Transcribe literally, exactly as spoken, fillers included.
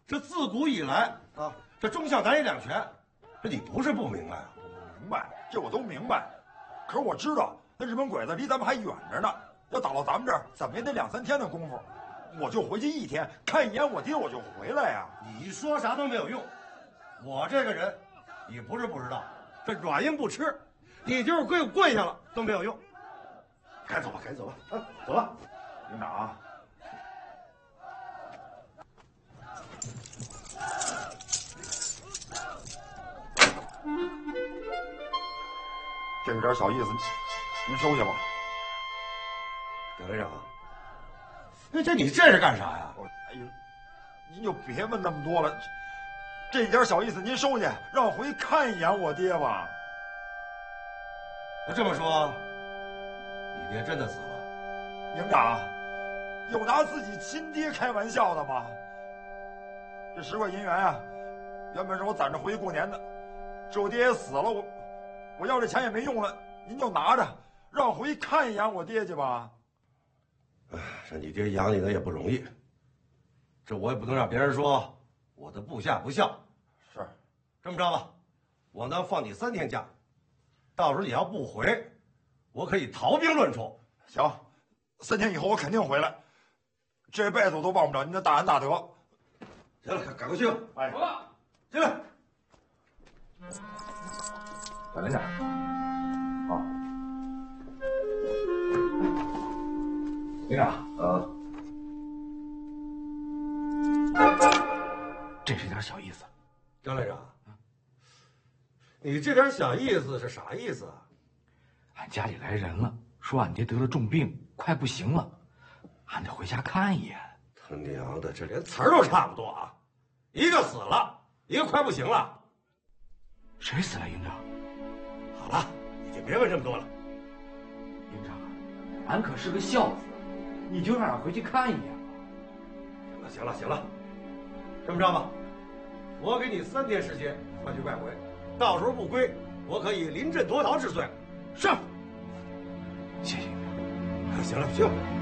这自古以来啊，这忠孝难以两全，这你不是不明白啊？ 明白，这我都明白。可是我知道那日本鬼子离咱们还远着呢，要打到咱们这儿，怎么也得两三天的功夫。我就回去一天，看一眼我爹，我就回来呀。 你说啥都没有用。我这个人，你不是不知道，这软硬不吃，你就是跪跪下了都没有用。该走吧，该走吧，啊，走了。 营长，这个点小意思，您收下吧。 葛连长，那这你这是干啥呀？ 哎呦，您就别问那么多了，这点小意思您收下，让我回去看一眼我爹吧。 那这么说，你爹真的死了？ 营长，有拿自己亲爹开玩笑的吗？这十块银元啊，原本是我攒着回去过年的，这我爹也死了，我我要这钱也没用了，您就拿着，让我回去看一眼我爹去吧。 哎，这你爹养你的也不容易，这我也不能让别人说我的部下不孝。 是， 这么着吧，我能放你三天假，到时候你要不回，我可以逃兵论处。 行，三天以后我肯定回来，这辈子我都忘不了您的大恩大德。 行了，赶赶快去吧。 哎， 走了， 进来。 小连长，好。连长， 啊， 这是点小意思。 张连长，你这点小意思是啥意思啊？ 俺家里来人了，说俺爹得了重病，快不行了，俺得回家看一眼。 他娘的，这连词儿都差不多啊！一个死了，一个快不行了。 谁死了，营长？ 好了，你就别问这么多了。 营长，俺可是个孝子，你就让俺回去看一眼吧。 行了，行了，行了，这么着吧，我给你三天时间快去快回，到时候不归，我可以临阵脱逃治罪。 是。谢谢营长。 行了，去吧。